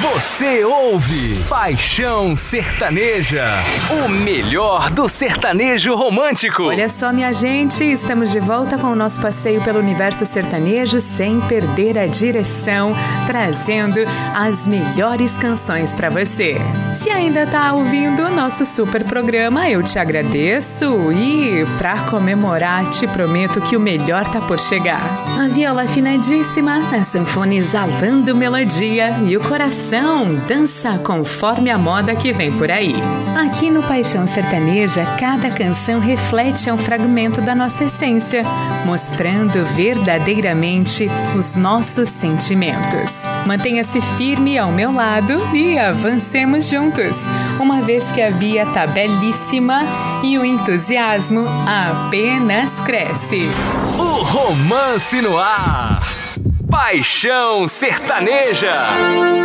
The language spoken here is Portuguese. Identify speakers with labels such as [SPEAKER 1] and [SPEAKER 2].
[SPEAKER 1] Você ouve Paixão Sertaneja, o melhor do sertanejo romântico.
[SPEAKER 2] Olha só, minha gente, estamos de volta com o nosso passeio pelo universo sertanejo sem perder a direção, trazendo as melhores canções para você. Se ainda tá ouvindo o nosso super programa, eu te agradeço e para comemorar te prometo que o melhor tá por chegar. A viola afinadíssima, a sanfona exalando melodia e o coração dança conforme a moda que vem por aí. Aqui no Paixão Sertaneja, cada canção reflete um fragmento da nossa essência, mostrando verdadeiramente os nossos sentimentos. Mantenha-se firme ao meu lado e avancemos juntos, uma vez que a via tá belíssima e o entusiasmo apenas cresce.
[SPEAKER 1] O romance no ar. Paixão Sertaneja.